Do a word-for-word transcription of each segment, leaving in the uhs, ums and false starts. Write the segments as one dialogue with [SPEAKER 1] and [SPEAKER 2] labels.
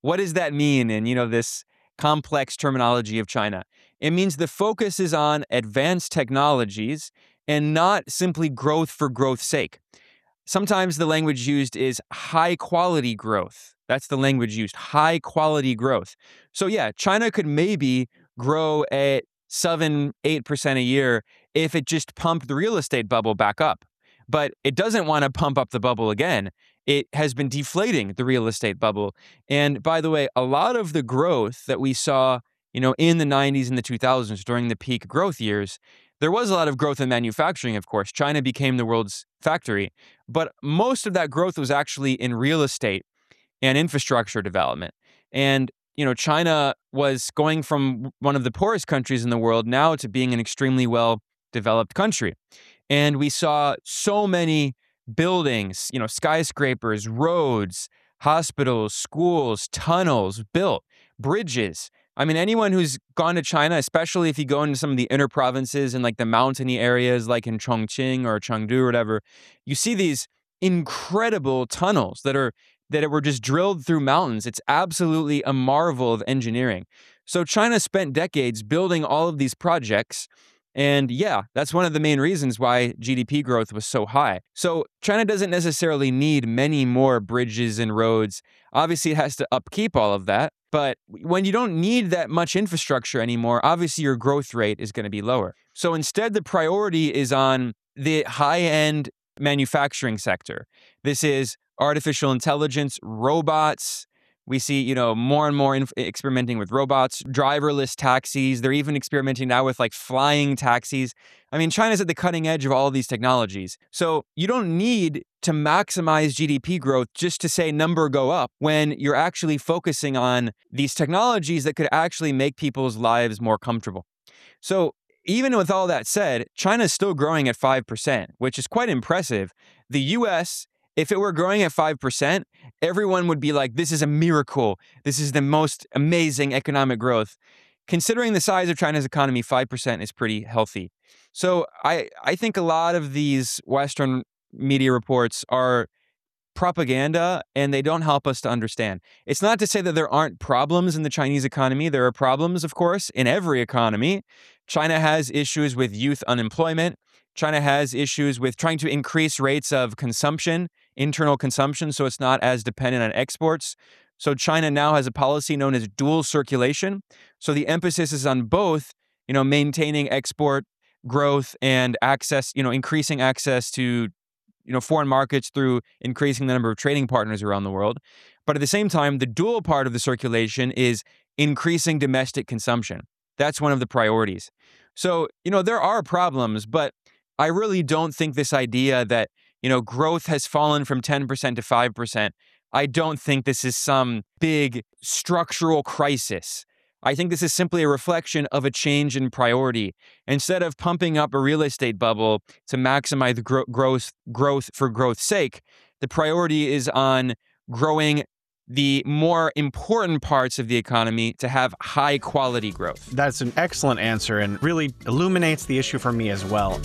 [SPEAKER 1] what does that mean in, you know, this complex terminology of China? It means the focus is on advanced technologies and not simply growth for growth's sake. Sometimes the language used is high quality growth. That's the language used, high quality growth. So yeah, China could maybe grow at seven, eight percent a year if it just pumped the real estate bubble back up. But it doesn't want to pump up the bubble again. It has been deflating the real estate bubble. And by the way, a lot of the growth that we saw, you know, in the nineties and the two thousands during the peak growth years, there was a lot of growth in manufacturing, of course. China became the world's factory. But most of that growth was actually in real estate and infrastructure development. And, you know, China was going from one of the poorest countries in the world now to being an extremely well-developed country. And we saw so many buildings, you know, skyscrapers, roads, hospitals, schools, tunnels built, bridges. I mean, anyone who's gone to China, especially if you go into some of the inner provinces and like the mountainy areas like in Chongqing or Chengdu or whatever, you see these incredible tunnels that are that were just drilled through mountains. It's absolutely a marvel of engineering. So China spent decades building all of these projects. And yeah, that's one of the main reasons why G D P growth was so high. So China doesn't necessarily need many more bridges and roads. Obviously, it has to upkeep all of that. But when you don't need that much infrastructure anymore, obviously your growth rate is going to be lower. So instead, the priority is on the high-end manufacturing sector. This is artificial intelligence, robots. We see, you know, more and more inf- experimenting with robots, driverless taxis. They're even experimenting now with like flying taxis. I mean, China's at the cutting edge of all of these technologies. So you don't need to maximize G D P growth just to say number go up when you're actually focusing on these technologies that could actually make people's lives more comfortable. So even with all that said, China is still growing at five percent, which is quite impressive. The U S, if it were growing at five percent, everyone would be like, this is a miracle. This is the most amazing economic growth. Considering the size of China's economy, five percent is pretty healthy. So I, I think a lot of these Western media reports are propaganda and they don't help us to understand. It's not to say that there aren't problems in the Chinese economy. There are problems, of course, in every economy. China has issues with youth unemployment. China has issues with trying to increase rates of consumption, internal consumption, so it's not as dependent on exports. So China now has a policy known as dual circulation. So the emphasis is on both, you know, maintaining export growth and access, you know, increasing access to, you know, foreign markets through increasing the number of trading partners around the world. But at the same time, the dual part of the circulation is increasing domestic consumption. That's one of the priorities. So, you know, there are problems, but I really don't think this idea that, you know, growth has fallen from ten percent to five percent. I don't think this is some big structural crisis. I think this is simply a reflection of a change in priority. Instead of pumping up a real estate bubble to maximize the gro- growth, growth for growth's sake, the priority is on growing the more important parts of the economy to have high quality growth.
[SPEAKER 2] That's an excellent answer and really illuminates the issue for me as well.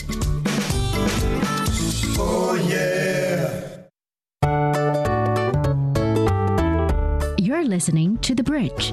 [SPEAKER 3] Oh, yeah.
[SPEAKER 4] You're listening to The Bridge.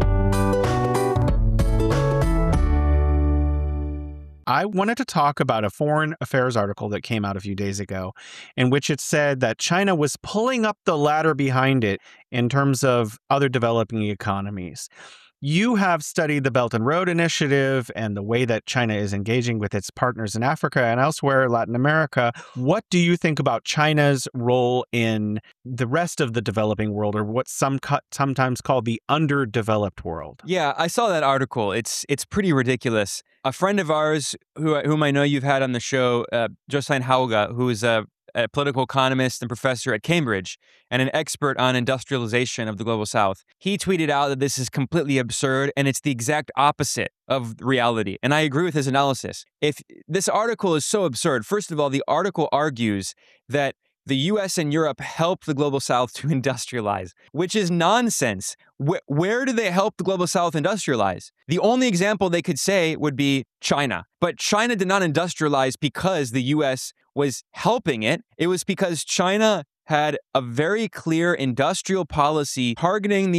[SPEAKER 2] I wanted to talk about a foreign affairs article that came out a few days ago in which it said that China was pulling up the ladder behind it in terms of other developing economies. You have studied the Belt and Road Initiative and the way that China is engaging with its partners in Africa and elsewhere, Latin America. What do you think about China's role in the rest of the developing world, or what's some sometimes called the underdeveloped world?
[SPEAKER 1] Yeah, I saw that article. It's it's pretty ridiculous. A friend of ours, who whom I know you've had on the show, uh, Jocelyn Hauga, who is a, a political economist and professor at Cambridge and an expert on industrialization of the Global South, he tweeted out that this is completely absurd and it's the exact opposite of reality. And I agree with his analysis. If this article is so absurd, first of all, the article argues that the U S and Europe help the Global South to industrialize, which is nonsense. Wh- where do they help the Global South industrialize? The only example they could say would be China. But China did not industrialize because the U S was helping it. It was because China had a very clear industrial policy targeting the